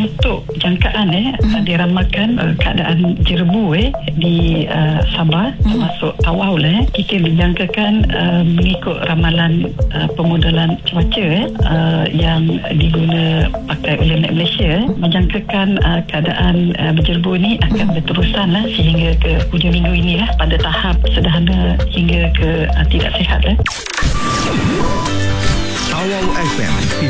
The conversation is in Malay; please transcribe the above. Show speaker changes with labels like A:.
A: untuk jangkaan diramalkan keadaan jerbu di Sabah, termasuk Tawau kita dijangkakan mengikut ramalan pemodelan cuaca yang diguna pakai oleh Malaysia, menjangkakan keadaan berjerbu ini akan berterusan sehingga ke hujung minggu ini pada tahap sederhana hingga ke tidak sihat.
B: Tawau FM